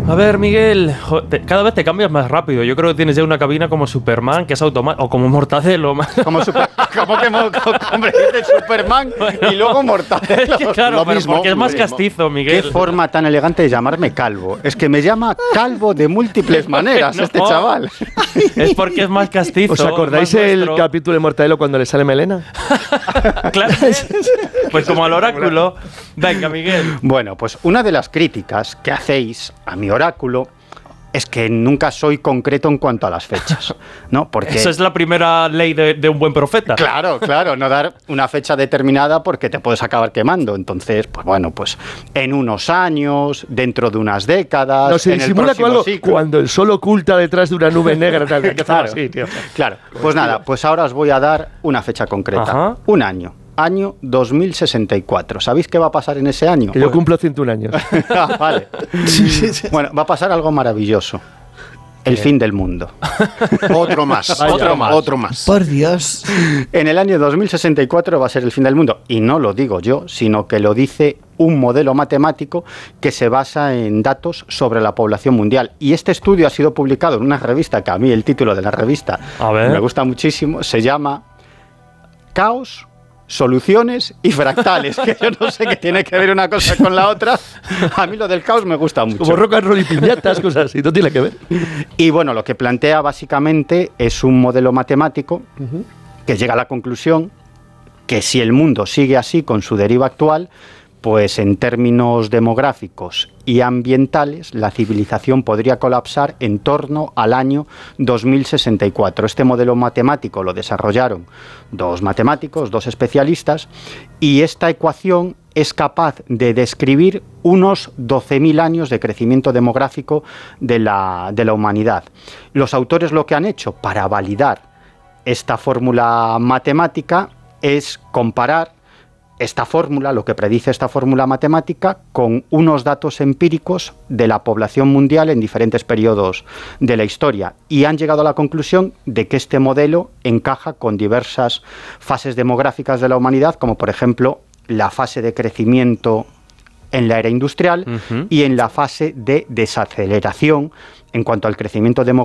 A ver, Miguel, cada vez te cambias más rápido. Yo creo que tienes ya una cabina como Superman, que es automático, o como Mortadelo. ¿Cómo que hombre, dices Superman y luego Mortadelo? Es que claro, Lo pero mismo, porque es más castizo, Miguel. Qué forma tan elegante de llamarme calvo. Es que me llama calvo de múltiples maneras No, este chaval. Es porque es más castizo. ¿Os acordáis el capítulo de Mortadelo cuando le sale melena? Claro. Pues como al oráculo. Venga, Miguel. Bueno, pues una de las críticas que hacéis a mi oráculo es que nunca soy concreto en cuanto a las fechas, ¿no? Porque esa es la primera ley de un buen profeta. Claro, no dar una fecha determinada porque te puedes acabar quemando. Entonces, pues bueno, pues en unos años, dentro de unas décadas, no, se en el disimula próximo algo ciclo. Cuando el sol oculta detrás de una nube negra. Claro, así, tío. Claro. Pues nada, pues ahora os voy a dar una fecha concreta. Ajá. Un año 2064. ¿Sabéis qué va a pasar en ese año? Que yo cumplo 101 años. Vale. Bueno, va a pasar algo maravilloso. El fin del mundo. Otro más. Otro más. Por Dios. En el año 2064 va a ser el fin del mundo. Y no lo digo yo, sino que lo dice un modelo matemático que se basa en datos sobre la población mundial. Y este estudio ha sido publicado en una revista, que a mí el título de la revista me gusta muchísimo. Se llama Caos, Soluciones y Fractales, que yo no sé qué tiene que ver una cosa con la otra. A mí lo del caos me gusta mucho. Como rock and roll y piñatas, cosas así, no tiene que ver. Y bueno, lo que plantea básicamente es un modelo matemático que llega a la conclusión que si el mundo sigue así con su deriva actual, pues en términos demográficos y ambientales, la civilización podría colapsar en torno al año 2064. Este modelo matemático lo desarrollaron dos matemáticos, dos especialistas, y esta ecuación es capaz de describir unos 12.000 años de crecimiento demográfico de la humanidad. Los autores lo que han hecho para validar esta fórmula matemática es comparar esta fórmula, lo que predice esta fórmula matemática, con unos datos empíricos de la población mundial en diferentes periodos de la historia. Y han llegado a la conclusión de que este modelo encaja con diversas fases demográficas de la humanidad, como por ejemplo la fase de crecimiento en la era industrial y en la fase de desaceleración en cuanto al crecimiento demográfico